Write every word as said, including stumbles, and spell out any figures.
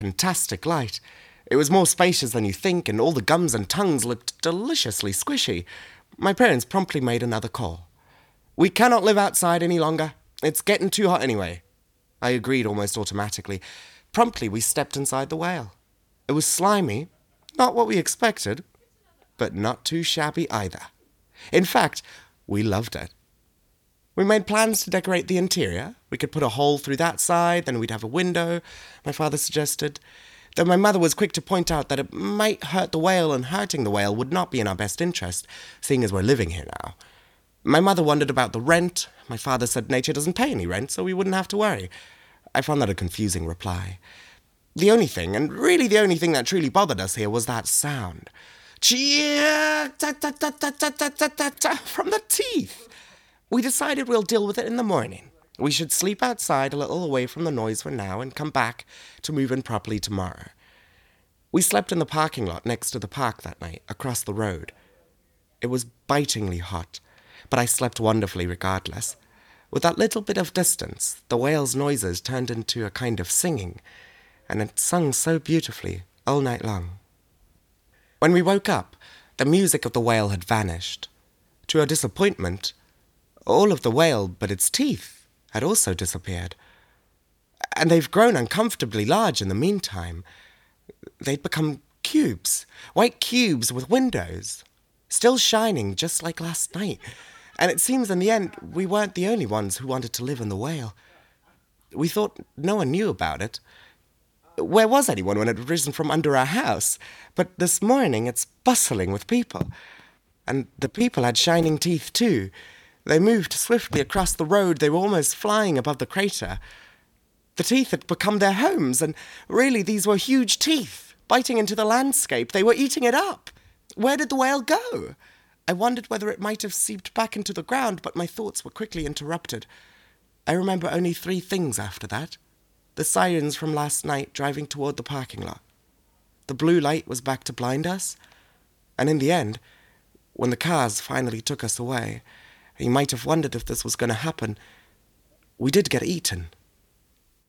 fantastic light. It was more spacious than you think, and all the gums and tongues looked deliciously squishy. My parents promptly made another call. "We cannot live outside any longer. It's getting too hot anyway." I agreed almost automatically. Promptly, we stepped inside the whale. It was slimy, not what we expected, but not too shabby either. In fact, we loved it. We made plans to decorate the interior. We could put a hole through that side, then we'd have a window, my father suggested. Though my mother was quick to point out that it might hurt the whale, and hurting the whale would not be in our best interest, seeing as we're living here now. My mother wondered about the rent. My father said nature doesn't pay any rent, so we wouldn't have to worry. I found that a confusing reply. The only thing, and really the only thing that truly bothered us here, was that sound. Cheer! Ta ta ta ta ta ta ta ta ta from the teeth. We decided we'll deal with it in the morning. We should sleep outside a little away from the noise for now and come back to move in properly tomorrow. We slept in the parking lot next to the park that night, across the road. It was bitingly hot, but I slept wonderfully regardless. With that little bit of distance, the whale's noises turned into a kind of singing, and it sung so beautifully all night long. When we woke up, the music of the whale had vanished. To our disappointment, all of the whale but its teeth had also disappeared. And they've grown uncomfortably large in the meantime. They'd become cubes, white cubes with windows, still shining just like last night. And it seems in the end we weren't the only ones who wanted to live in the whale. We thought no one knew about it. Where was anyone when it had risen from under our house? But this morning it's bustling with people. And the people had shining teeth too. They moved swiftly across the road. They were almost flying above the crater. The teeth had become their homes, and really these were huge teeth, biting into the landscape. They were eating it up. Where did the whale go? I wondered whether it might have seeped back into the ground, but my thoughts were quickly interrupted. I remember only three things after that. The sirens from last night driving toward the parking lot. The blue light was back to blind us. And in the end, when the cars finally took us away, you might have wondered if this was going to happen. We did get eaten.